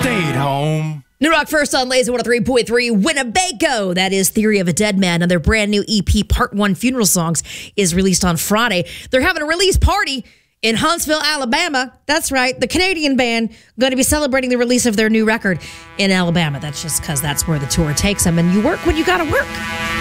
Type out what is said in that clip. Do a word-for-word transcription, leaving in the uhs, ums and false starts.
stayed home. New Rock first on Laser one oh three point three Winnebago. That is Theory of a Dead Man. And their brand new E P, Part one Funeral Songs, is released on Friday. They're having a release party in Huntsville, Alabama. That's right. The Canadian band going to be celebrating the release of their new record in Alabama. That's just because that's where the tour takes them. And you work when you got to work.